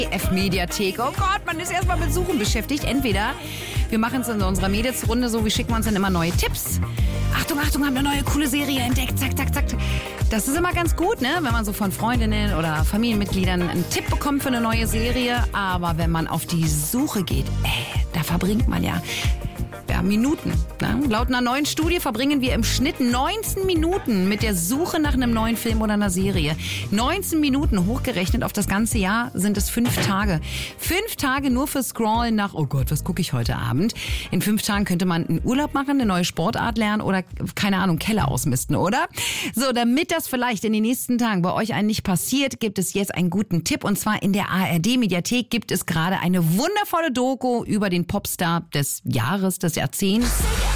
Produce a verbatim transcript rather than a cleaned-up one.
F-Mediathek. Oh Gott, man ist erstmal mit Suchen beschäftigt. Entweder wir machen es in unserer Mädelsrunde so, wir schicken uns dann immer neue Tipps. Achtung, Achtung, haben eine neue coole Serie entdeckt. Zack, zack, zack. Das ist immer ganz gut, ne? Wenn man so von Freundinnen oder Familienmitgliedern einen Tipp bekommt für eine neue Serie. Aber wenn man auf die Suche geht, äh, da verbringt man ja... Ja, Minuten. Ne? Laut einer neuen Studie verbringen wir im Schnitt neunzehn Minuten mit der Suche nach einem neuen Film oder einer Serie. neunzehn Minuten hochgerechnet auf das ganze Jahr sind es fünf Tage. Fünf Tage nur für Scrollen nach, oh Gott, was gucke ich heute Abend? In fünf Tagen könnte man einen Urlaub machen, eine neue Sportart lernen oder, keine Ahnung, Keller ausmisten, oder? So, damit das vielleicht in den nächsten Tagen bei euch einen nicht passiert, gibt es jetzt einen guten Tipp. Und zwar in der A R D-Mediathek gibt es gerade eine wundervolle Doku über den Popstar des Jahres, des Jahrzehnts.